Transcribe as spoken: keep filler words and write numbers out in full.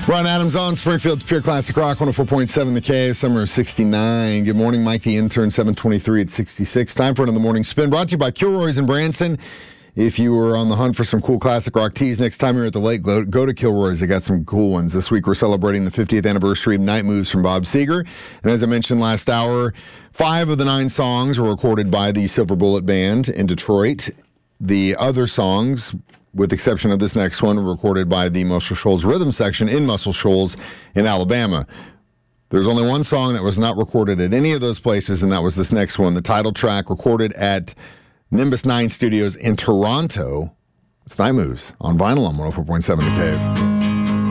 Ron Adams on Springfield's Pure Classic Rock, one oh four point seven The Cave, summer of sixty-nine. Good morning, Mike the Intern, seven twenty-three at sixty-six. Time for another morning spin, brought to you by Kilroy's in Branson. If you were on the hunt for some cool classic rock tees, next time you're at the lake, go, go to Kilroy's. They got some cool ones. This week we're celebrating the fiftieth anniversary of Night Moves from Bob Seger. And as I mentioned last hour, five of the nine songs were recorded by the Silver Bullet Band in Detroit. The other songs, with the exception of this next one, were recorded by the Muscle Shoals Rhythm Section in Muscle Shoals in Alabama. There's only one song that was not recorded at any of those places, and that was this next one, the title track recorded at Nimbus nine Studios in Toronto. It's Night Moves on vinyl on one oh four point seven The Cave.